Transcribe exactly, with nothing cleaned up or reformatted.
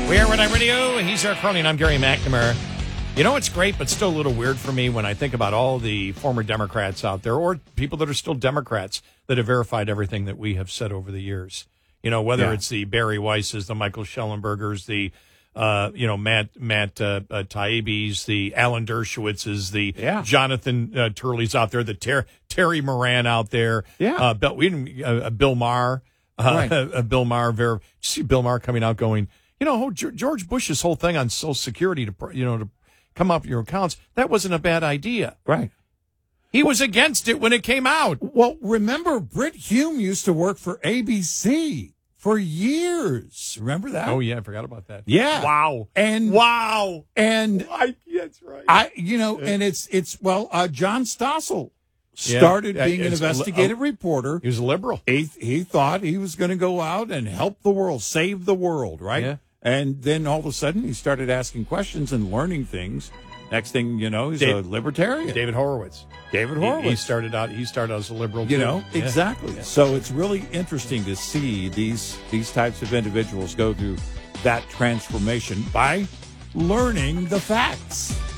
We are Red Eye Radio. He's Eric Carly, and I'm Gary McNamara. You know, it's great, but still a little weird for me when I think about all the former Democrats out there, or people that are still Democrats that have verified everything that we have said over the years. You know, whether yeah. it's the Barry Weisses, the Michael Schellenbergers, the uh, you know Matt Matt uh, uh, Taibbi's, the Alan Dershowitzes, the yeah. Jonathan uh, Turley's out there, the Ter- Terry Moran out there, yeah, uh, Bill, we didn't, uh, Bill Maher, uh, right. uh, Bill Maher. Ver- you see Bill Maher coming out going, you know, George Bush's whole thing on Social Security to you know to come up with your accounts, that wasn't a bad idea. Right. He was against it when it came out. Well, remember, Britt Hume used to work for A B C for years. Remember that? Oh, yeah, I forgot about that. Yeah. Wow. And wow. And I, that's right. I, you know, and it's, it's well, uh, John Stossel started yeah, being an investigative li- reporter. He was a liberal. He, he thought he was going to go out and help the world, save the world, right? Yeah. And then all of a sudden he started asking questions and learning things. Next thing you know, he's Dave, a libertarian. David Horowitz. David Horowitz. He, he started out. He started out as a liberal. You too. know yeah. exactly. Yeah. So it's really interesting to see these these types of individuals go through that transformation by learning the facts.